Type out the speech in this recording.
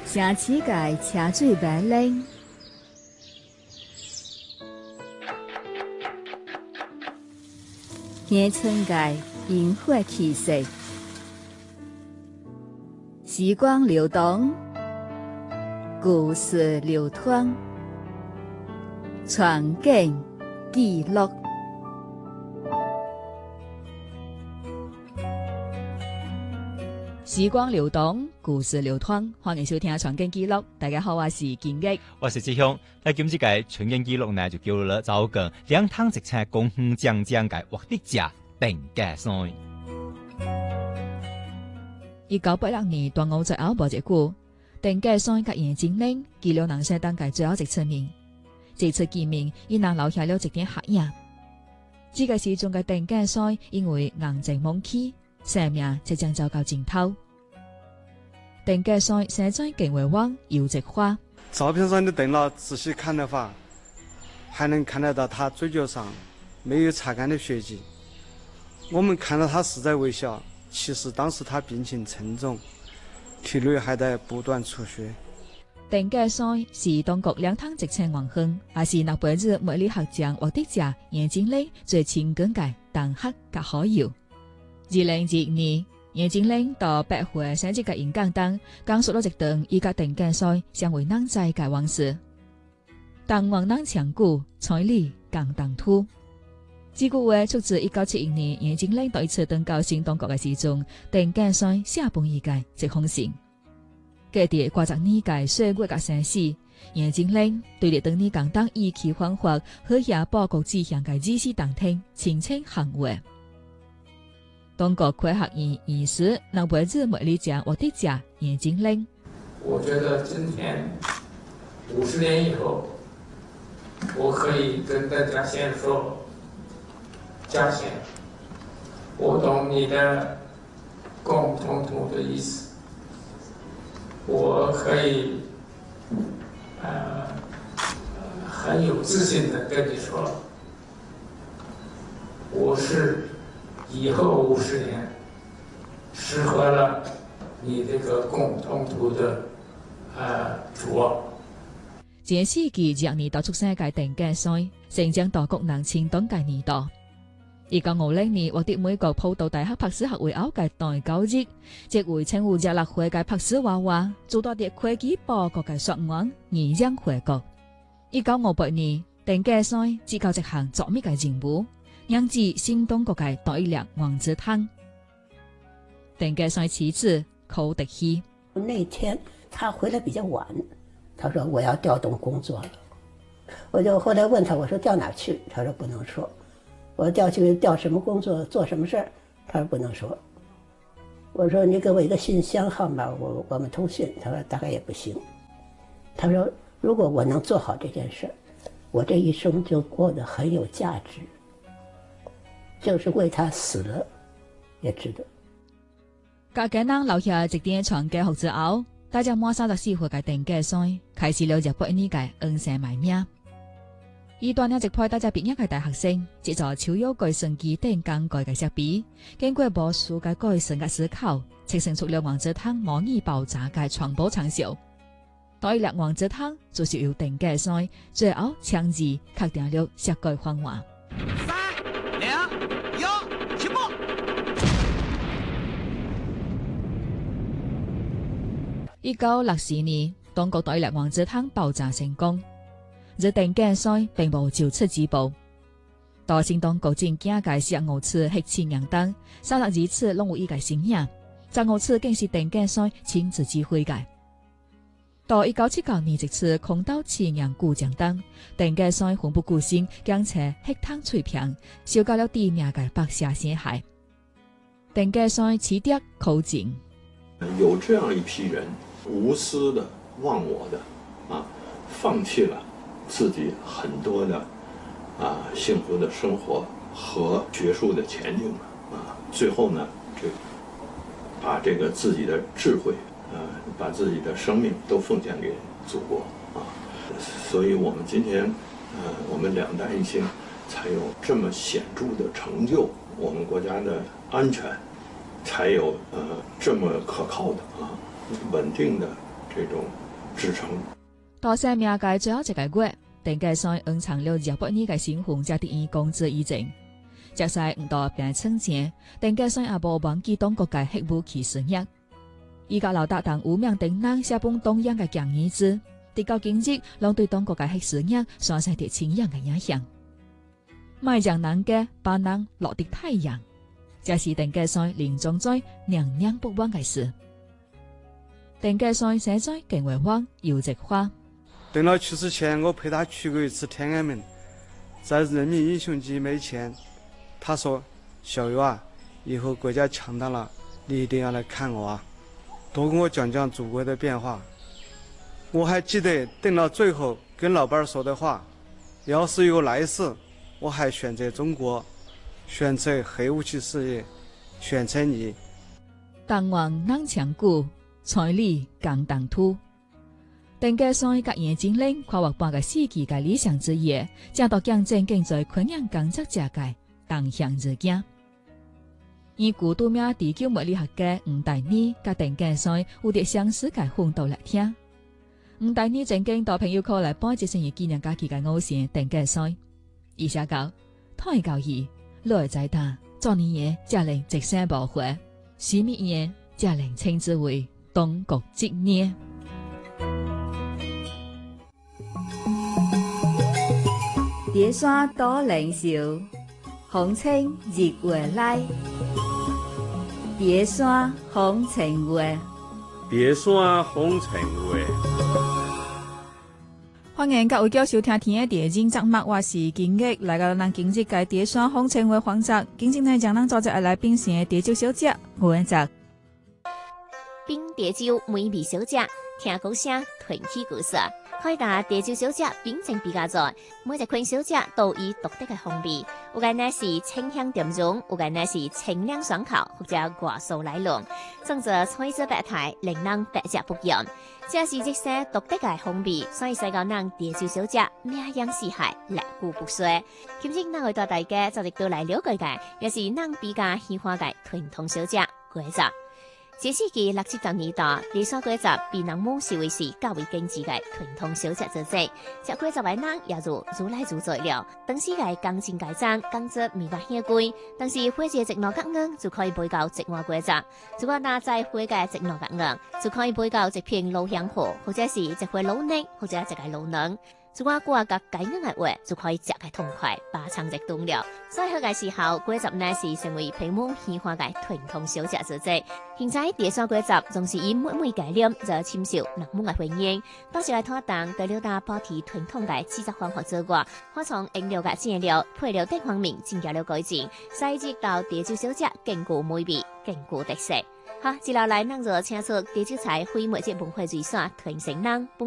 城市界车水马龙，乡村界烟火气息，时光流动，故事流淌，传景记录。 时光流动，故事流淌，欢迎收听《传景記錄》。大家好，我是金益， 我是志雄。喺今次嘅《傳景記錄》呢，就叫咗走個兩趟直車公園將嘅獲得者鄧家山。 1986年端午節後無一久，鄧家山甲楊金玲記錄人生當嘅最後一次面。這次見面，伊人留下了一點黑影。這個時陣嘅鄧家山因為硬症懵起，生命即將走到盡頭。鄧家山生在更為旺有直花。 照片上的鄧老仔細看的話，還能看得到他嘴角上沒有擦乾的血跡。我們看到他是在微笑，其實當時他病情沉重，體內還在不斷出血。 鄧家山是當局兩趟直稱榮幸，也是諾貝爾物理學獎獲得者楊金玲最親近嘅同學及好友。2021年，楊金玲到百回生日嘅演講中，講述了一段伊甲鄧家山相為人在嘅往事。當亡人長久，彩禮更當土。這句話出自1971年楊金玲第一次登到新當局嘅時陣，鄧家山寫本伊嘅一封信。隔啲掛着呢屆歲月嘅生死，楊金玲對立當年講當意氣風發、好下報國志向嘅指示當聽，輕輕行話。當局規劃醫師諾貝爾物理獎獲得者楊金玲。 我覺得今天50年以後，我可以跟鄧家先說，家先，我懂你的共同體的意思，我可以很有自信的跟你說，我是以後50年適合了你這個共同體的主望。 這是佢20年到出生嘅鄧家山，成長大國人青黨嘅年代。1950年獲得美國普渡大學博士學位後嘅大教育，即為稱呼日落會嘅博士娃娃，做到啲科技報國嘅學案，而讓回國。1958年，鄧家山接到一項作密嘅任務，讓至新黨國嘅第一粒王子湯。鄧家山妻子寇德希。 那天他回來比較晚，他說我要調動工作了，我就後來問他，我說調哪去？他說不能說。我調去調什麼工作，做什麼事兒？他說不能說。我說你給我一個信箱號碼，我們通訊。他說大概也不行。他說如果我能做好這件事，我這一生就過得很有價值，就是為他死了也值得。 家家人留下一點長嘅學之後，大家滿34歲嘅鄧家山開始了日本呢屆恩生埋命。伊帶領一批大家畢業嘅大學生，藉助超有計算機等工具嘅設備，經過無數嘅改善嘅思考，產生出了王子湯模擬爆炸嘅傳播暢銷。第一粒王子湯就是由鄧家山最後親自確定了設計方案。 3、2、1，起步！ 1964年，當局第一粒王子湯爆炸成功。而鄧家山並無就此止步，到新當局正驚嘅15次核試驗當，32次攏有伊嘅身影，15次更是鄧家山親自指揮嘅。到1979年一次空島試驗故障當，鄧家山奮不顧身將車核彈碎片，燒到了地面嘅白色星海。鄧家山啟迪口徑， 有這樣一批人，無私的、忘我的，放棄了自己很多的幸福的生活和學術的前景最後呢，把這個自己的智慧把自己的生命都奉獻給祖國所以我們今天我們兩代一星才有這麼顯著的成就，我們國家的安全才有這麼可靠的穩定的這这种支撑。 到生命嘅最後一個月，定計上延長了200年嘅新婚家庭公職以前，即使唔到變春節，定計上也無忘記當國嘅核武器事業。依家劉達同無名定人寫本東洋嘅講義字，直到今日，攏對當國嘅核事業產生啲深遠嘅影響。賣將人嘅把人落地太陽，這是定計上臨終在念念不忘嘅事。定計上寫在更為汪有隻花。 鄧老去世前，我陪他去過一次天安門，在人民英雄節面前，他說：小友啊，以後國家強大了，你一定要來看我啊，多跟我講講祖國的變化。我還記得鄧老最後跟老伴說的話：要是有來世，我還選擇中國，選擇核武器事業，選擇你。 當王能強固，財力更當突。定計上甲眼睛領跨越半個世紀嘅理想之夜，正到競爭競在困難工作者嘅當向之境。以古都名地球物理學嘅吳大妮甲定計上有啲相似嘅奮鬥來聽。吳大妮曾經到朋友課來辦一生日紀念假期嘅偶像定計上，伊寫講太高義，來在他昨年嘢才能直身無悔，是乜嘢才能稱之為東國之年。 蝶山多靈秀，風清日月來。蝶山風情月， 蝶山風情月。 歡迎各位繼續收聽天嘅電影節目，我是金玉，來到咱今日嘅蝶山風情月環節。今日呢，將咱做隻來賓是蝶酒小姐吳文澤。 冰蝶酒美味小姐，聽歌聲傳奇故事。開打蝶酒小姐品種比較多，每一款小姐都有獨特嘅風味。有嘅呢是清香甜蓉，有嘅呢是清涼爽口，或者外酥內濃，總之彩色百態，令人百吃不厭。這是這些獨特嘅風味，所以使到人蝶酒小姐名揚四海，歷久不衰。今日我會帶大家就嚟到來了解嘅，也是人比較喜歡嘅傳統小姐果汁。這世紀60、70年代，蝶山果汁被人們視為是較為經濟嘅傳統小吃之一。這果汁嘅人也就如來如在了。當時嘅工錢階層工資未話顯貴，但是花一隻兩角銀就可以買到一碗果汁。如果拿再花嘅一兩角銀，就可以買到一瓶老香河，或者是一塊老奶，或者一個老卵。如果掛個雞卵嘅話，就可以食個痛快，把腸食凍了。所以嘅時候，果汁呢是成為平民喜歡嘅傳統小吃之一。現在蝶山果汁總是以每每概念就深受人們嘅歡迎。當時來拖檔對了打保持傳統嘅製作方法之外，可從飲料嘅原料配料等方面進行了改進，使之到蝶酒小姐更具美味、更具特色。好，接落來咱就請出蝶酒菜非物質文化遺產傳承人。